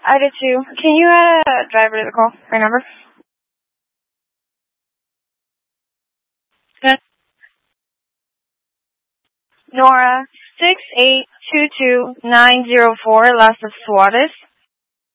I did too. Can you add a driver to the call? My number? Yes. Nora, 6822904, Las Suarez.